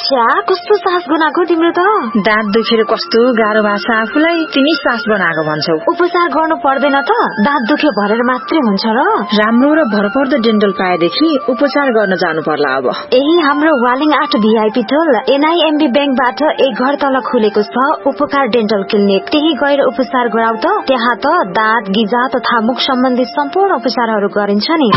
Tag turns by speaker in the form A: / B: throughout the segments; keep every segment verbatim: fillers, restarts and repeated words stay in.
A: छ्या कस्तो सास बनाएको तिम्रो त?
B: दाँत दुखेर कस्तो गाह्रो भएको छ आफूलाई, तिमी सास बनाएको भन्छौ।
A: उपचार गर्नु पर्दैन त? दाँत दुख्यो भनेर मात्रै हुन्छ र?
B: राम्रो र भरपर्दो डेन्टल पाएदेखि उपचार गर्न जानु पर्ला अब।
A: यही हाम्रो वालिङ आठ भिआइपी टोल एनआईएमबी ब्याङ्कबाट एक घर तल खुलेको छ उपकार डेन्टल क्लिनिक। त्यही गएर उपचार गराउ त। त्यहाँ त दाँत गिजा तथा मुख सम्बन्धी सम्पूर्ण उपचारहरू गरिन्छ नि।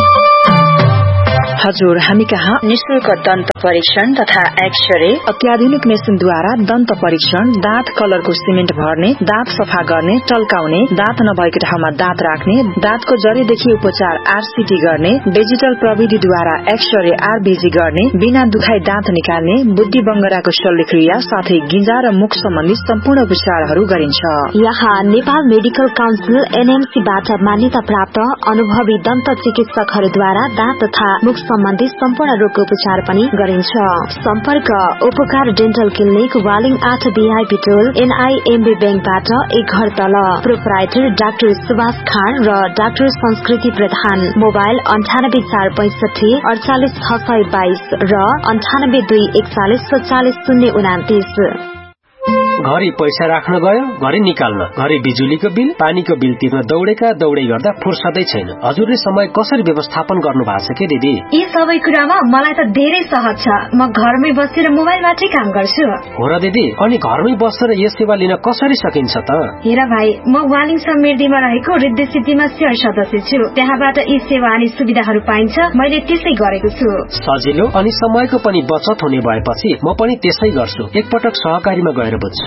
B: हजुर, हामी कहाँ निशुल्क दन्त परीक्षण तथा एक्सरे, अत्याधुनिक मेसिनद्वारा दन्त परीक्षण, दाँत कलरको सिमेन्ट भर्ने, दाँत सफा गर्ने, टल्काउने, दाँत नभएको ठाउँमा दाँत राख्ने, दाँतको जरीदेखि उपचार आरसीटी गर्ने, डिजिटल प्रविधिद्वारा एक्सरे आरबीजी गर्ने, बिना दुखाई दाँत निकाल्ने, बुद्धि बङ्गराको शल्यक्रिया साथै गिजा र मुख सम्बन्धी सम्पूर्ण उपचारहरू गरिन्छ।
A: यहाँ नेपाल मेडिकल काउन्सिल एनएमसीबाट मान्यता प्राप्त अनुभवी दन्त चिकित्सकहरूद्वारा दाँत तथा मुख सम्बन्धी सम्पूर्ण रोगको उपचार पनि गरिन्छ। सम्पर्क उपकार डेन्टल क्लिनिक वालिङ आठ भिआइपी टोल एनआईएमबी ब्याङ्कबाट एक घर तल। प्रोपराइटर डाक्टर सुभाष खान र डाक्टर संस्कृति प्रधान। मोबाइल अन्ठानब्बे चार पैंसठी अडचालिस छ सय बाइस र अन्ठानब्बे दुई एकचालिस सत्तालिस शून्य उनातिस।
C: घरि पैसा राख्न गयो, घरि निकाल्न, घरि बिजुलीको बिल, पानीको बिल तिर्न दौडेका दौडै गर्दा फुर्सदै छैन। हजुरले समय कसरी व्यवस्थापन गर्नु भएको छ के दिदी?
D: यी सबै कुरामा मलाई त धेरै सहज छ। म घरमै बसेर मोबाइलबाटै काम गर्छु।
C: हो र दिदी, अनि घरमै बसेर यो सेवा लिन कसरी सकिन्छ त?
D: हेर भाइ, म वालिङ समृद्धिमा रहेको रिद्धि सिद्धिमा शेयर सदस्य छु। त्यहाँबाट यी सेवा अनि सुविधाहरू पाइन्छ। मैले त्यसै गरेको छु।
C: सजिलो अनि समयको पनि बचत हुने भएपछि म पनि त्यसै गर्छु। एकपटक सहकारीमा गएर बुझ्छु।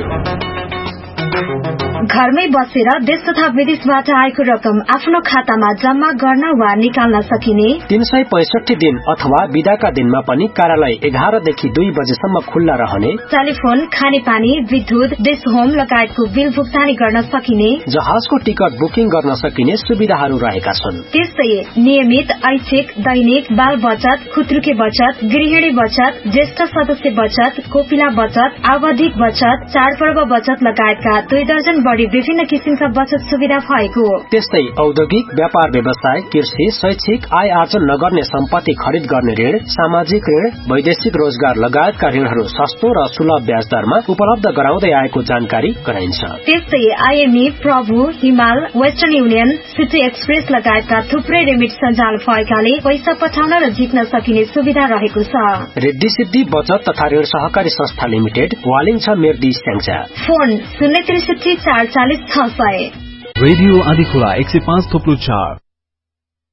D: घरमै बसेर देश तथा विदेशबाट आएको रकम आफ्नो खातामा जम्मा गर्न वा निकाल्न सकिने
C: तीन सय पैंसठी दिन अथवा बिदाका दिनमा पनि कार्यालय एघार देखि दुई बजेसम्म खुल्ला रहने,
D: टेलिफोन, खानेपानी, विद्युत, देश होम लगायतको बिल भुक्तानी गर्न सकिने,
C: जहाजको टिकट बुकिङ गर्न सकिने सुविधाहरू रहेका छन्।
D: त्यस्तै नियमित ऐच्छिक दैनिक बाल बचत, खुत्रुके बचत, गृहिणी बचत, ज्येष्ठ सदस्य बचत, कोपिला बचत, आवधिक बचत, चाडपर्व बचत लगायतका दुई दर्जन बढी विभिन्न किसिमका बचत सुविधा भएको।
C: त्यस्तै औद्योगिक, व्यापार व्यवसाय, कृषि, शैक्षिक, आय आर्जन नगर्ने सम्पत्ति खरिद गर्ने ऋण, सामाजिक ऋण, वैदेशिक रोजगार लगायतका ऋणहरू सस्तो र सुलभ ब्याज दरमा उपलब्ध गराउँदै आएको जानकारी गराइन्छ।
D: त्यस्तै आईएमई, प्रभु, हिमाल, वेस्टर्न युनियन, सिटी एक्सप्रेस लगायतका थुप्रै रेमिट सञ्जाल भएकाले पैसा पठाउन र झिक्न सकिने सुविधा रहेको छ।
C: रिद्धि सिद्धि बचत तथा ऋण सहकारी संस्था लिमिटेड, वालिङ छ मेर्दी स्याङ्जा।
D: फोन शून्य त्रिसठी चार चालिस छ सय।
E: रेडियो आदिखोला एक सय पाँच थोप्लो चार।